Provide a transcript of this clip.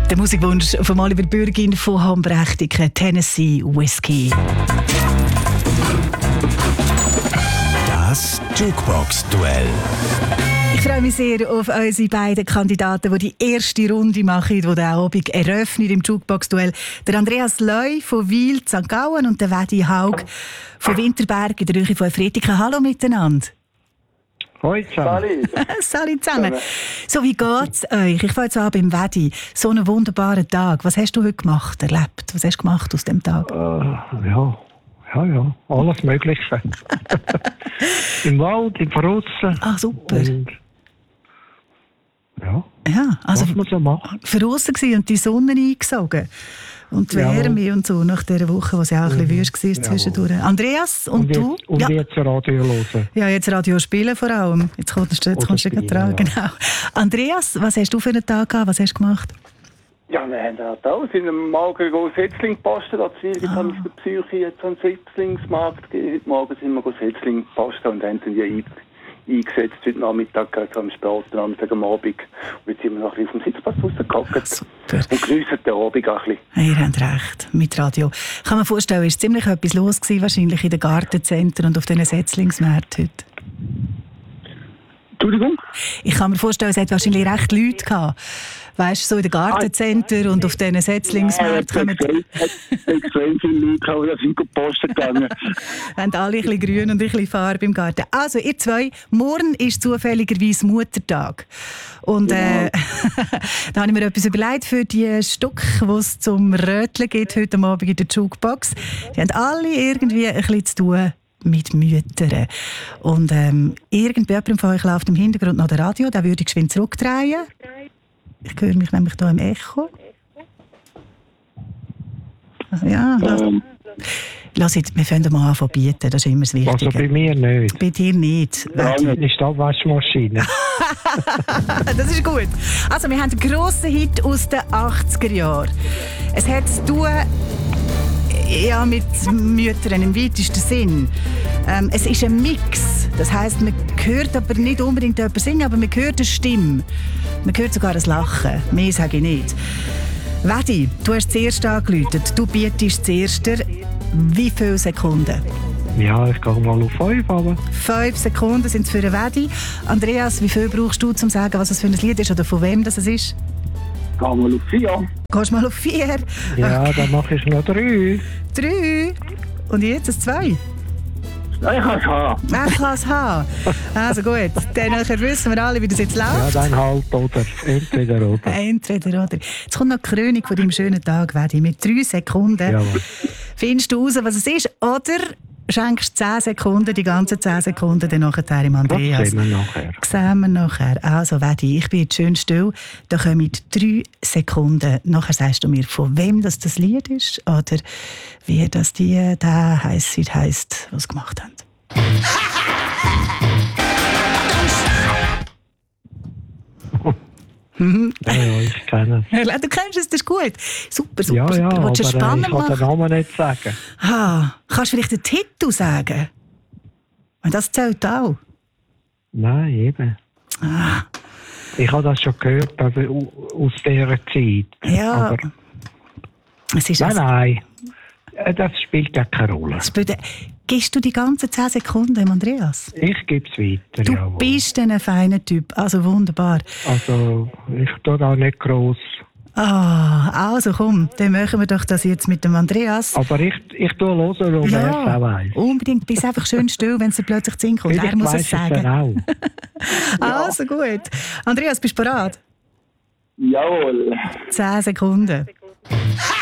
Der Musikwunsch von Oliver Bürgin von Hambrechtingen, Tennessee Whiskey. Das Jukebox-Duell. Ich freue mich sehr auf unsere beiden Kandidaten, die erste Runde machen, die den Abend eröffnen im Jukebox-Duell. Der Andreas Leu von Wil, St. Gallen und der Wedi Haug von Winterberg in der Nähe von Fretiken. Hallo miteinander. Hoi zusammen. Salut zusammen. So, wie geht's euch? Ich fange jetzt an beim Wedi. So einen wunderbaren Tag. Was hast du heute gemacht, erlebt? Was hast du gemacht aus dem Tag? Ja, alles Mögliche. Im Wald, im Verrussen. Ah, super. Und, ja, also was man so macht. verrissen gewesen und die Sonne eingesogen. Und die Wärme und so nach dieser Woche, wo es ja auch ein bisschen wüst war zwischendurch. Andreas, und du? Und jetzt Radio hören. Ja, jetzt Radio spielen vor allem. Jetzt kommst du gleich dran. Genau. Andreas, was hast du für einen Tag gehabt? Was hast du gemacht? Ja, wir haben halt auch. Wir sind am Morgen Setzling posten. Da haben wir der Psyche jetzt einen Setzlingsmarkt gegeben. Heute Morgen sind wir Setzling posten und haben dann die eingesetzt. Heute Nachmittag, also am späten Abend, am Abend. Und jetzt sind wir noch ein bisschen auf dem Sitzplatz rausgehockt und geniessen den Abend auch ein bisschen. Ihr habt recht, mit Radio. Ich kann mir vorstellen, es war ziemlich etwas los gewesen, wahrscheinlich in den Gartenzentren und auf diesen Setzlingsmärkten heute. Entschuldigung? Ich kann mir vorstellen, es hat wahrscheinlich recht Leute gehabt. Weißt du, so in den Gartenzentren und auf diesen Setzlingsmärkten kommen... Extrem viele Leute, die sind gepostet gegangen. haben alle ein bisschen Grün und ein bisschen Farbe im Garten. Also, ihr zwei, morgen ist zufälligerweise Muttertag. Und da habe ich mir etwas überlegt für die Stück, die es zum Röteln gibt heute Abend in der Jukebox. Die haben alle irgendwie ein bisschen zu tun mit Müttern. Und irgendjemand von euch läuft im Hintergrund noch der Radio, den würde ich geschwind zurückdrehen. Ich höre mich nämlich hier im Echo. Ja, lass jetzt, wir fangen mal an zu bieten, das ist immer das Wichtige. Also bei mir nicht. Bei dir nicht. Ja, nicht die Abwaschmaschine. Das ist gut. Also, wir haben einen grossen Hit aus den 80er Jahren. Es hat zu tun mit Müttern im weitesten Sinn. Es ist ein Mix. Das heisst, man hört aber nicht unbedingt jemanden singen, aber man hört eine Stimme. Man hört sogar ein Lachen. Mehr sage ich nicht. Wedi, du hast zuerst angerufen. Du bietest zuerst. Wie viele Sekunden? Ja, ich gehe mal auf 5, aber... 5 Sekunden sind es für den Wedi. Andreas, wie viel brauchst du, um zu sagen, was es für ein Lied ist oder von wem das ist? Geh mal auf 4. Gehst mal auf 4? Ja, okay. Dann mache ich noch 3. 3? Und jetzt ein 2? Nein, ich kann es haben. Ich kann es haben. Also gut, dann wissen wir alle, wie das jetzt läuft. Ja, dann halt, oder. Entweder oder. Entweder oder. Jetzt kommt noch die Krönung von deinem schönen Tag, Wedi. Mit 3 Sekunden findest du raus, was es ist. Oder schenkst 10 Sekunden, die ganzen 10 Sekunden, dann nachher im Andreas. Das sehen wir nachher. Also, Wedi, ich bin jetzt schön still. Da kommen 3 Sekunden. Nachher sagst du mir, von wem das Lied ist oder wie das der heisst, was sie gemacht haben. Ja, ich kenne es. Du kennst es, das ist gut. Super. Ja, aber ich kann den Namen nicht sagen. Kannst du vielleicht den Titel sagen? Und das zählt auch. Nein, eben. Ich habe das schon gehört, aber aus dieser Zeit. Ja. Aber es ist nein. Das spielt ja keine Rolle. Gibst du die ganzen 10 Sekunden, Andreas? Ich gebe es weiter, Du bist ein feiner Typ, also wunderbar. Also, ich tue da nicht gross. Also komm, dann machen wir doch das jetzt mit dem Andreas. Aber ich tue hören, und er es auch weiss. Unbedingt, bist einfach schön still, wenn es plötzlich zu Sinn kommt. Er muss es sagen. Auch. Also gut. Andreas, bist du bereit? Jawohl. 10 Sekunden.